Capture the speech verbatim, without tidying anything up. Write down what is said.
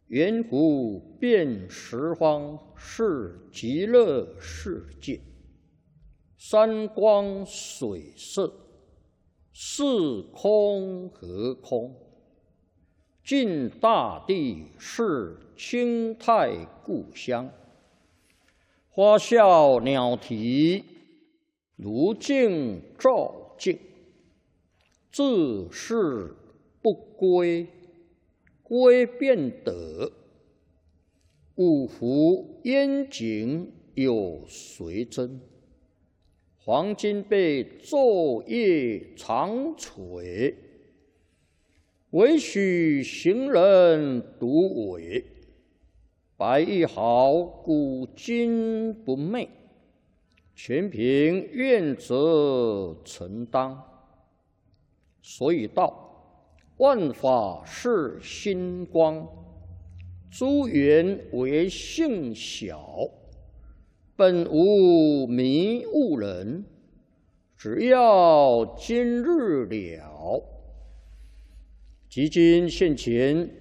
圆湖遍十方是极乐世界，山光水色，是空和空。尽大地是清泰故乡，花笑鸟啼，如镜照镜。自是不归，归便得。五湖烟景有谁真？黄金被昼夜长垂，唯许行人独伟。白玉毫古今不昧，全凭愿者承当。所以道，万法是心光，诸缘为性小，本无迷悟人，只要今日了。即今现前